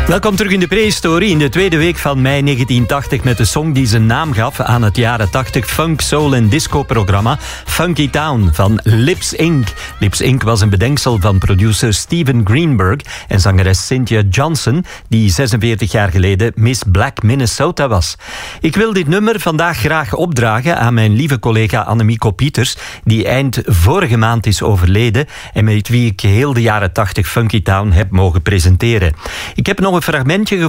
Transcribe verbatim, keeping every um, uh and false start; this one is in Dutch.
Welkom terug in de prehistorie, in de tweede week van mei negentien tachtig met de song die zijn naam gaf aan het jaren tachtig funk, soul en disco-programma Funky Town van Lips Incorporated. Lips Incorporated was een bedenksel van producer Steven Greenberg en zangeres Cynthia Johnson, die zesenveertig jaar geleden Miss Black Minnesota was. Ik wil dit nummer vandaag graag opdragen aan mijn lieve collega Annemieke Pieters, die eind vorige maand is overleden en met wie ik heel de jaren tachtig Funky Town heb mogen presenteren. Ik heb nog een fragmentje